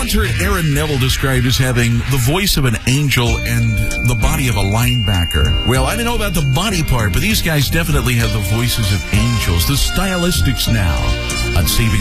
once heard Aaron Neville described as having the voice of an angel and the body of a linebacker. Well, I don't know about the body part, but these guys definitely have the voices of angels. The Stylistics now on CB.